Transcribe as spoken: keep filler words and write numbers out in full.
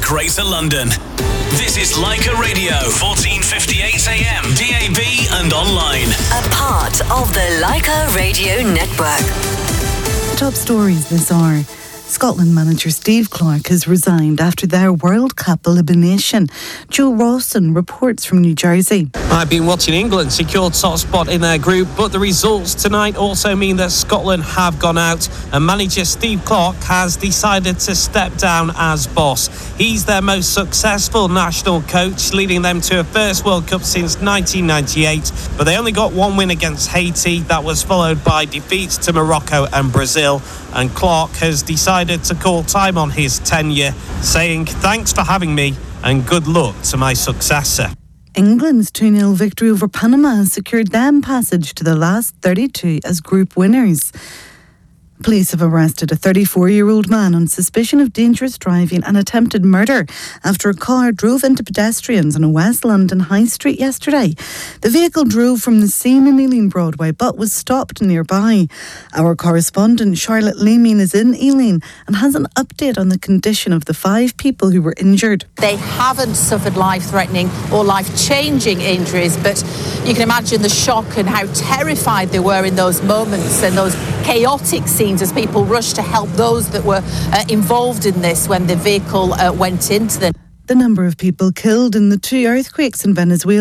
Greater London. This is Leica Radio, fourteen fifty-eight A M, D A B and online. A part of the Leica Radio Network. Top stories this hour. Scotland manager Steve Clarke has resigned after their World Cup elimination. Joe Rawson reports from New Jersey. I've been watching England secure top spot in their group, but the results tonight also mean that Scotland have gone out, and manager Steve Clarke has decided to step down as boss. He's their most successful national coach, leading them to a first World Cup since nineteen ninety-eight, but they only got one win against Haiti. That was followed by defeats to Morocco and Brazil. And Clarke has decided to call time on his tenure, saying, "Thanks for having me and good luck to my successor." England's two nil victory over Panama has secured them passage to the last thirty-two as group winners. Police have arrested a thirty-four-year-old man on suspicion of dangerous driving and attempted murder after a car drove into pedestrians on a West London high street yesterday. The vehicle drove from the scene in Ealing Broadway but was stopped nearby. Our correspondent Charlotte Leaming is in Ealing and has an update on the condition of the five people who were injured. They haven't suffered life-threatening or life-changing injuries, but you can imagine the shock and how terrified they were in those moments and those chaotic scenes as people rushed to help those that were uh, involved in this when the vehicle uh, went into them. The number of people killed in the two earthquakes in Venezuela